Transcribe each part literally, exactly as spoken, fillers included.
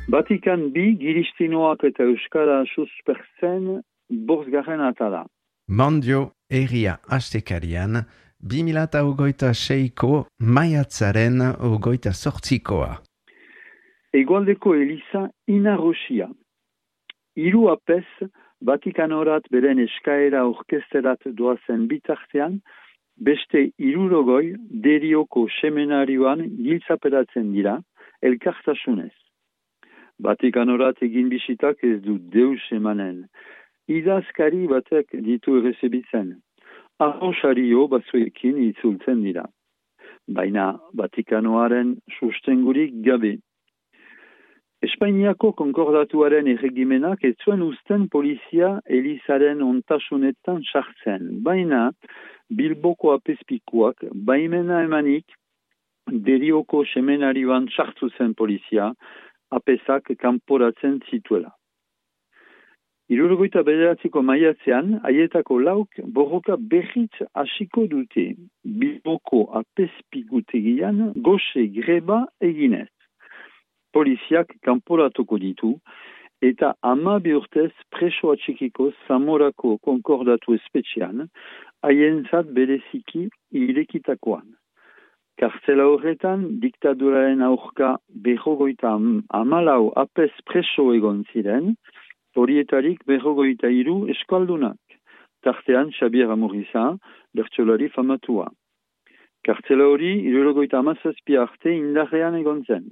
Vatikan bi giristinoak eta euskara suspertzen borzgarren atala. Mandio eria astekarian, bi mila hogeita seiko maiatzaren hogeita sortzikoa. Egualdeko Eliza inarosia. Hiru apez Vatikanorat beren eskaera orkesterat doazen bitartean, beste hirurogoi derioko seminarioan giltzaperatzen dira, elkartasunez. Vatikanorat egin bisitak ez du deus emanen. Idazkari batek ditu errezebitzen. Arrosario batzuekin itzultzen dira. Baina Vatikanoaren sustengurik gabe. Espainiako konkordatuaren erregimenak ez zuen uzten polizia Elizaren ontasunetan sartzen. Baina Bilboko apezpikuak baimena emanik derioko seminarioan sartu zen polizia apezak kanporatzen zituela. Hirurogeita bederatziko maiatzean, haietako lauk borroka berriz hasiko dute Bilboko apezpikutegian goxe greba eginez. Poliziak kanporatuko ditu eta ama bi urtez preso atxikiko Zamorako konkordatu espetxean, haientzat bereziki irekitakoan. Kartzela horretan, diktaduraren aurka berrogoita amalau apez preso egon ziren, horietarik berrogoita hiru eskaldunak, tartean Xabier Amuriza, bertsolari famatua. Kartzela hori, hirurogeita hamazazpi arte indarrean egon zen.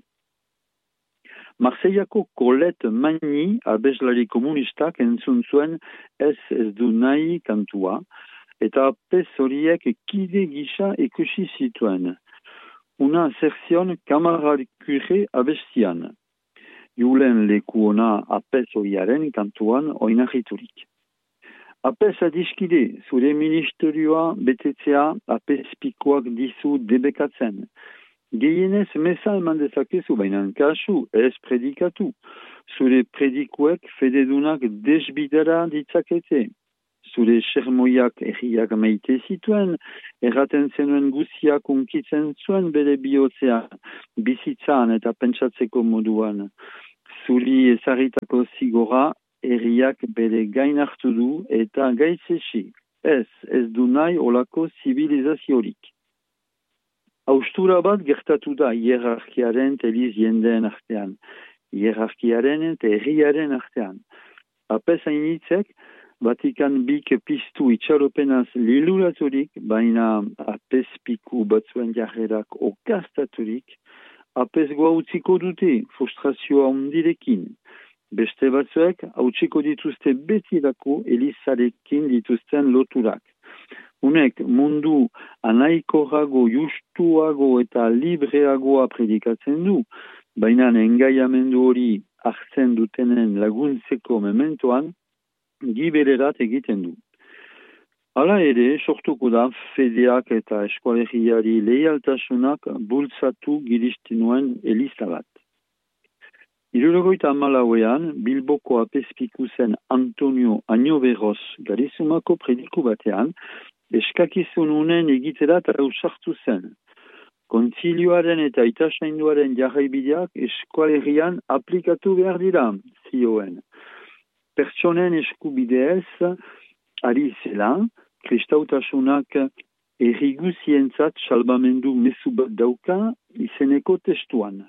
Marseillako Colette Magny, abeslari komunistak entzun zuen ez ez du nahi kantua, eta apez horiek kide gisa ikusi zituen. Una zerzion kamararikure abestian. Julen leku ona apez horiaren kantuan oinarriturik. Apez adiskide, zure ministerioa betetzea apezpikoak dizu debekatzen. Gehienez meza eman dezakezu, baina kasu ez predikatu. Zure predikuek fededunak desbidera ditzakete. Zure sermoiak erriak maite zituen, erraten zenuen guziak unkitzen zuen bere bihotzea, bizitzan eta pentsatzeko moduan. Zuri ezarritako zigora erriak bere gain hartu du eta gaitzesi. Ez, ez du nahi olako zibilizaziorik. Haustura bat gertatu da hierarkiaren eta eliz jendeen artean, hierarkiaren eta herriaren artean. Apez hainitzek, Vatikan bik piztu itxaropenaz liluraturik, baina apezpiku batzuen jarrerak okastaturik, apezgoa utziko dute frustrazioa ondirekin. Beste batzuek hautsiko dituzte betirako elizarekin dituzten loturak. Unek mundu anaikorago, justuago eta libreagoa predikatzen du, baina engaiamendu hori hartzen dutenen laguntzeko mementoan, gibererat egiten du. Hala ere, sortuko da fedeak eta eskualeriari leialtasunak bultzatu giristinuen eliza bat. Hirurogeita hamalauean, Bilboko apezpiku zen Antonio Añoveros Garizumako prediku batean, eskakizun unen egiterat ausartu zen. Kontzilioaren eta itasainduaren jarraibideak eskualerian aplikatu behar dira, zioen. Pertsonen eskubideez ari zela, kristautasunak erriguzientzat salbamendu mezu bat dauka izeneko testuan.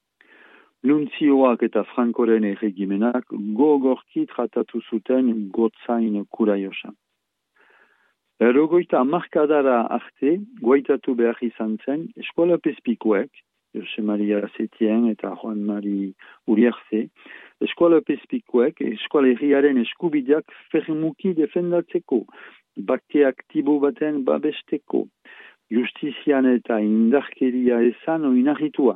Nuntzioak eta Frankoren erregimenak gogorki tratatu zuten gotzain kuraiosa. Erogoita amarkadara arte, guaitatu behar izan zen, eskola pezpikuek, Jose Maria Zetien eta Juan Mari Uriarze, eskola pezpikuek, eskualeriaren eskubideak fermuki defendatzeko, bake aktibo baten babesteko, justizian eta indarkeria ezan oinarritua.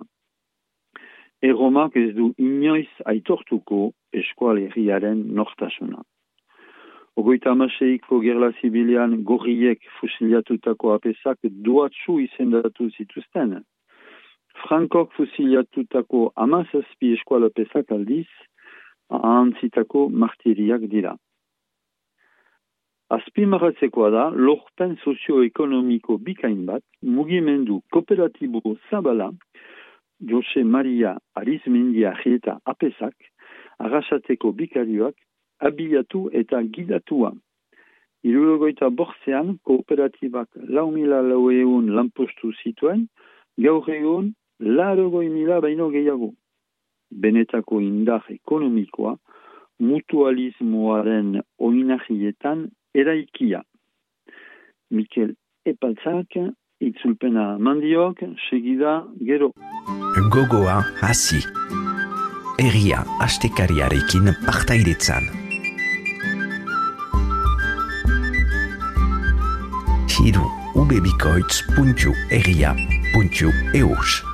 Erromak ez du inoiz aitortuko eskualeriaren nortasuna. Ogoita amaseiko gerla zibilian gorriek fusiliatutako apezak duatsu izendatu zituzten. Frankok fusiliatutako amazazpi eskuala apezak aldiz, ahantzitako martiriak dira. Azpimarratzekoa da, lorpen sozioekonomiko bikain bat, mugimendu kooperatibo zabala, Jose Maria Arizmendia eta Apezak, Arrasateko bikarioak, abiatu eta gidatua. Hirurogeita bortzean, kooperatibak lau mila laueun lanpostu zituen, gaur egun larogoi mila baino gehiago. Benetako indar ekonomikoa, mutualismoaren oinarrietan eraikia. Mikel Epaltzak, itzulpena mandiok, segida gero. Gogoa hasi. Herria astekariarekin partaidetzan. Hiru ubebikoitz puntu herria puntu eus